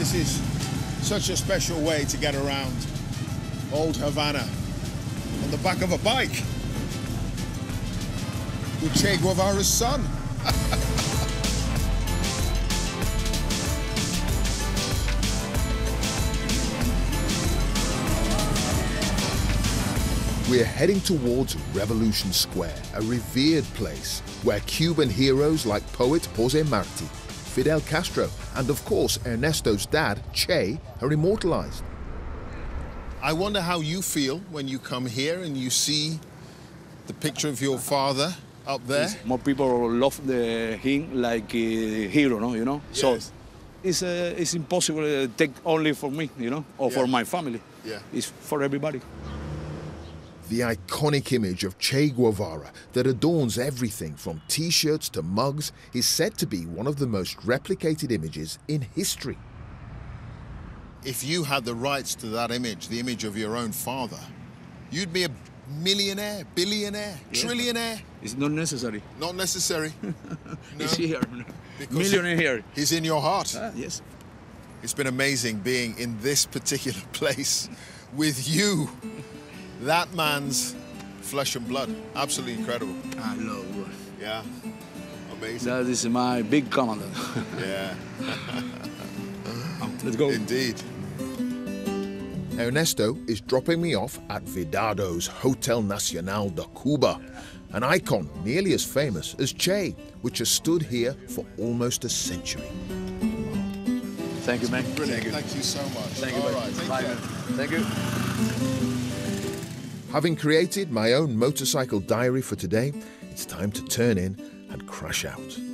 This is such a special way to get around old Havana on the back of a bike with Che Guevara's son. We're heading towards Revolution Square, a revered place where Cuban heroes like poet Jose Marti, Fidel Castro, and of course Ernesto's dad, Che, are immortalized. I wonder how you feel when you come here and you see the picture of your father up there. More people love him like a hero, no? You know. Yes. So it's impossible to take only for me, you know, or for my family. Yeah. It's for everybody. The iconic image of Che Guevara that adorns everything from T-shirts to mugs is said to be one of the most replicated images in history. If you had the rights to that image, the image of your own father, you'd be a millionaire, billionaire, trillionaire. It's not necessary. Not necessary. No? He's here. Because Millionaire here. He's in your heart. Yes. It's been amazing being in this particular place with you. That man's flesh and blood. Absolutely incredible. I love it. Yeah. Amazing. That is my big commander. Yeah. Let's go. Indeed. Ernesto is dropping me off at Vidado's Hotel Nacional de Cuba, an icon nearly as famous as Che, which has stood here for almost a century. Thank you, man. Brilliant. Thank you so much. Thank you, All man. right, take Bye, care. man. Thank you. Having created my own motorcycle diary for today, it's time to turn in and crash out.